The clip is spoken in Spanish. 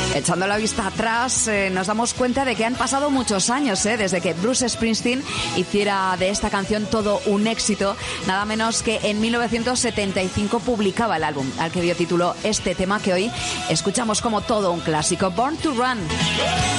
Echando la vista atrás, nos damos cuenta de que han pasado muchos años desde que Bruce Springsteen hiciera de esta canción todo un éxito. Nada menos que en 1975 publicaba el álbum al que dio título este tema que hoy escuchamos como todo un clásico, Born to Run.